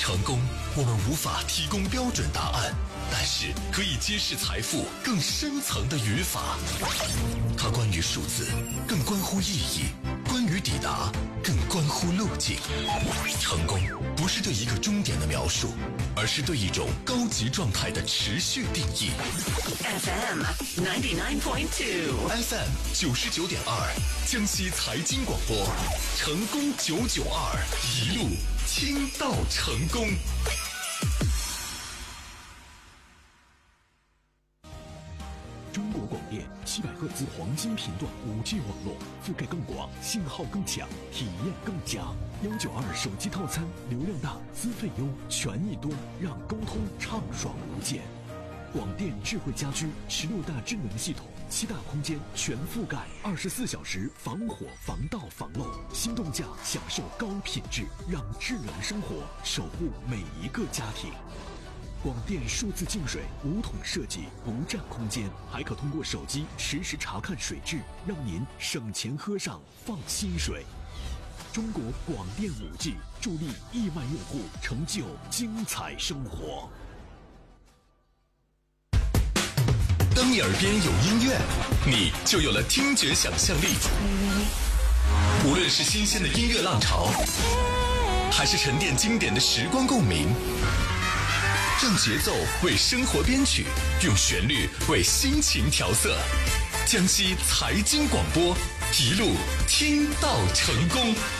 成功，我们无法提供标准答案，但是可以揭示财富更深层的语法。它关于数字，更关乎意义；关于抵达，更关乎路径。成功不是对一个终点的描述，而是对一种高级状态的持续定义。 FM 99.2 FM 99.2，江西财经广播，成功992，一路听到成功。 中国广电700赫兹黄金频段5G 网络，覆盖更广，信号更强，体验更佳。192手机套餐，流量大，资费优，权益多，让沟通畅爽无间。广电智慧家居16大智能系统，7大空间全覆盖，24小时防火防盗防漏，心动价享受高品质，让智能生活守护每一个家庭。广电数字净水无桶设计，不占空间，还可通过手机实时查看水质，让您省钱喝上放心水。中国广电5G助力亿万用户成就精彩生活。 当你耳边有音乐，你就有了听觉想象力。无论是新鲜的音乐浪潮，还是沉淀经典的时光共鸣，让节奏为生活编曲，用旋律为心情调色。江西财经广播，一路听到成功。